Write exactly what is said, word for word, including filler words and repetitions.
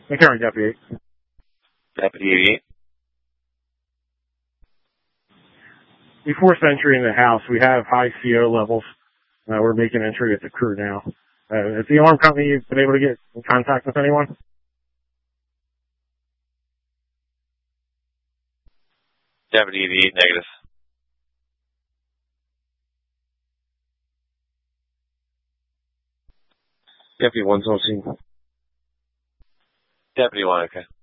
McHenry, Deputy eight. Deputy eighty-eight. We forced entry in the house. We have high C O levels. Uh, we're making entry at the crew now. Uh, has the alarm company been able to get in contact with anyone? Deputy eighty-eight, negative. Deputy one's on scene. Deputy one, okay.